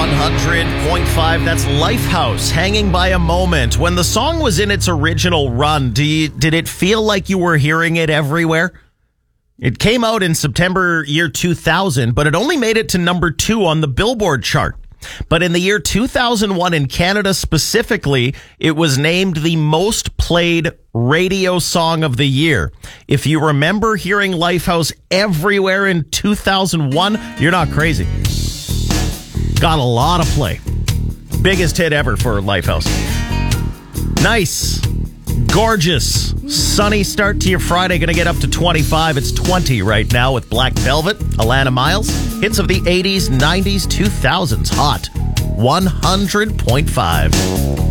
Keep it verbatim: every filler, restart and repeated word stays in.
one hundred point five. That's Lifehouse, Hanging by a Moment. When the song was in its original run, do you, did it feel like you were hearing it everywhere? It came out in September year two thousand, but it only made it to number two on the Billboard chart. But in the year two thousand one in Canada specifically, it was named the most played radio song of the year. If you remember hearing Lifehouse everywhere in two thousand one, you're not crazy. Got a lot of play. Biggest hit ever for Lifehouse. Nice. Gorgeous. Sunny start to your Friday. Going to get up to twenty-five. It's twenty right now with Black Velvet, Alana Miles. Hits of the eighties, nineties, two thousands. Hot. one hundred point five.